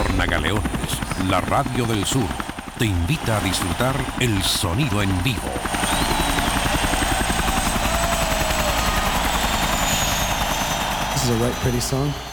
Tornagaleones, la radio del sur, te invita a disfrutar el sonido en vivo. This is a right pretty song.